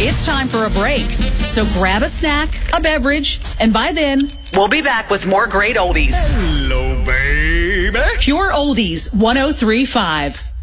It's time for a break. So grab a snack, a beverage, and by then, we'll be back with more great oldies. Hello, baby. Pure Oldies 103.5.